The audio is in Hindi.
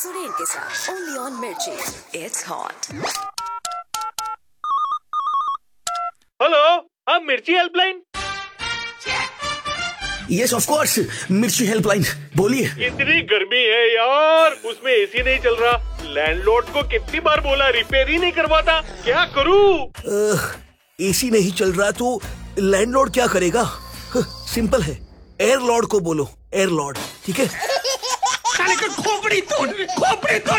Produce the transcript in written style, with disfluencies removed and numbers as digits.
सुरेन के साथ ओनली ऑन मिर्ची। It's hot. हेलो, आप मिर्ची हेल्पलाइन? यस ऑफ कोर्स, मिर्ची हेल्पलाइन, बोलिए। इतनी गर्मी है यार, उसमें एसी नहीं चल रहा। लैंडलॉर्ड को कितनी बार बोला, रिपेयर ही नहीं करवाता। क्या करूं? एसी नहीं चल रहा तो लैंडलॉर्ड क्या करेगा? सिंपल है, एयर लॉर्ड को बोलो, एयर लॉर्ड, ठीक है? साले का खोपड़ी तोड़